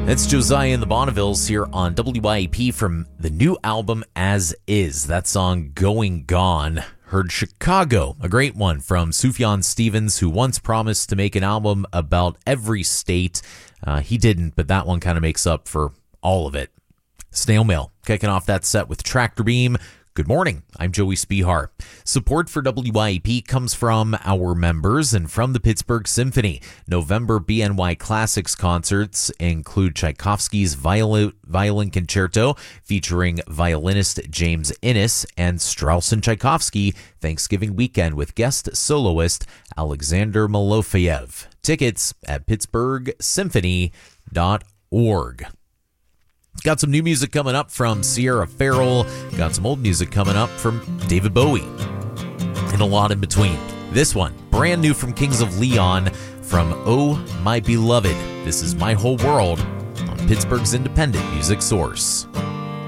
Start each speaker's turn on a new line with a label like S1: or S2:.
S1: That's Josiah and the Bonnevilles here on WYAP from the new album As Is. That song, Going Gone. Heard Chicago, a great one from Sufjan Stevens, who once promised to make an album about every state. He didn't, but that one kind of makes up for all of it. Snail Mail, kicking off that set with Tractor Beam. Good morning, I'm Joey Spihar. Support for WYAP comes from our members and from the Pittsburgh Symphony. November BNY Classics concerts include Tchaikovsky's Violin Concerto featuring violinist James Innes and Strauss and Tchaikovsky Thanksgiving weekend with guest soloist Alexander Malofeyev. Tickets at pittsburghsymphony.org. Got some new music coming up from Sierra Farrell. Got some old music coming up from David Bowie. And a lot in between. This one, brand new from Kings of Leon, from Oh My Beloved. This is My Whole World on Pittsburgh's independent music source.